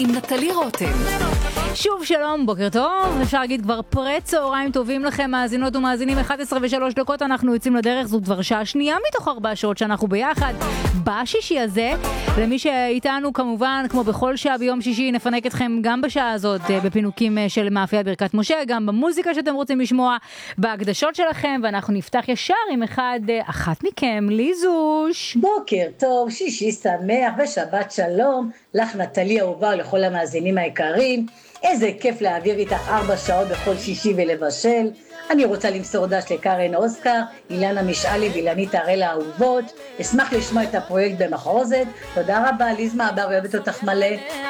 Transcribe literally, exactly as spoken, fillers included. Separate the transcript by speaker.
Speaker 1: עם נטלי רותם.
Speaker 2: שוב שלום, בוקר טוב, אפשר להגיד כבר פרה צהריים טובים לכם מאזינות ומאזינים. אחת עשרה ושלוש דקות אנחנו יוצאים לדרך, זו כבר שעה שנייה מתוך ארבע שעות שאנחנו ביחד בשישי הזה. למי שאיתנו כמובן, כמו בכל שעה ביום שישי, נפנק אתכם גם בשעה הזאת בפינוקים של מאפיית ברכת משה, גם במוזיקה שאתם רוצים לשמוע, בהקדשות שלכם, ואנחנו נפתח ישר עם אחד, אחת מכם, ליזוש.
Speaker 3: בוקר טוב, שישי שמח ושבת שלום לך נטלי אהובה ולכל המאזינים היקרים. איזה כיף להעביר איתך ארבע שעות בכל שישי ולבשל. אני רוצה למסור דש לקרן אוסקר, אילנה משאלי ואילנית הראל האהובות. אשמח לשמוע את הפרויקט במחרוזת. תודה רבה, ליזמה, אבא אוהבת אותך מלא.